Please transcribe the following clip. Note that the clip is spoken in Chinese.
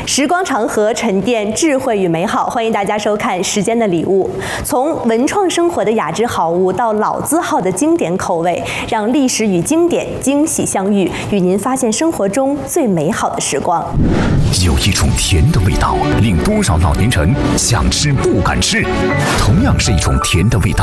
时光长河，沉淀智慧与美好。欢迎大家收看《时间的礼物》，从文创生活的雅致好物到老字号的经典口味，让历史与经典惊喜相遇，与您发现生活中最美好的时光。 有一种甜的味道，令多少老年人想吃不敢吃；同样是一种甜的味道，